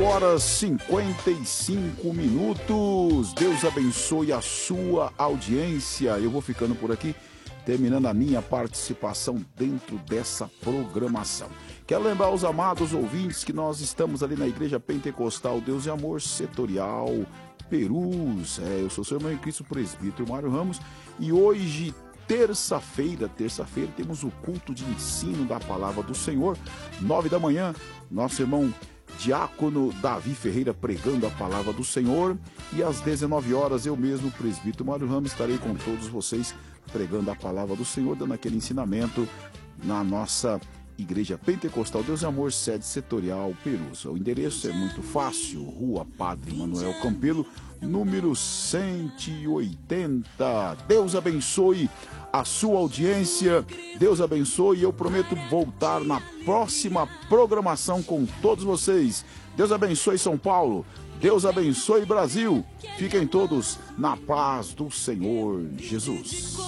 8h55. Deus abençoe a sua audiência. Eu vou ficando por aqui, terminando a minha participação dentro dessa programação. Quero lembrar os amados ouvintes que nós estamos ali na Igreja Pentecostal Deus e Amor Setorial Perus. Eu sou seu irmão em Cristo, presbítero Mário Ramos, e hoje, terça-feira, temos o culto de ensino da Palavra do Senhor, 9 da manhã, nosso irmão Diácono Davi Ferreira pregando a Palavra do Senhor, e às 19 horas eu mesmo, presbítero Mário Ramos, estarei com todos vocês pregando a Palavra do Senhor, dando aquele ensinamento na nossa Igreja Pentecostal Deus e Amor, sede setorial Perus. O endereço é muito fácil, Rua Padre Manuel Campelo, número 180. Deus abençoe a sua audiência, Deus abençoe, e eu prometo voltar na próxima programação com todos vocês. Deus abençoe São Paulo, Deus abençoe Brasil. Fiquem todos na paz do Senhor Jesus.